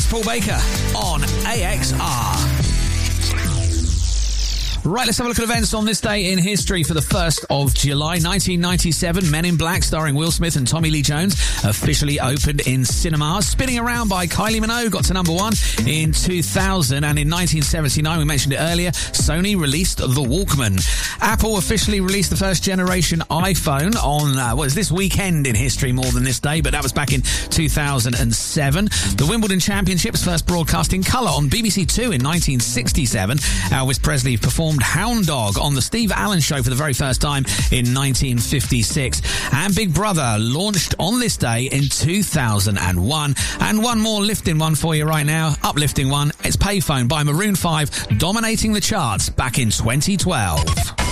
It's Paul Baker on AXR. Right, let's have a look at events on this day in history. For the 1st of July, 1997, Men in Black, starring Will Smith and Tommy Lee Jones, officially opened in cinemas. Spinning Around by Kylie Minogue got to number 1 in 2000. And in 1979, we mentioned it earlier, Sony released the Walkman. Apple officially released the first generation iPhone on, this weekend in history more than this day, but that was back in 2007. The Wimbledon Championships first broadcast in colour on BBC Two in 1967. Elvis Presley performed Hound Dog on the Steve Allen Show for the very first time in 1956. And Big Brother launched on this day in 2001. And one more lifting one for you right now, uplifting one. It's Payphone by Maroon 5, dominating the charts back in 2012.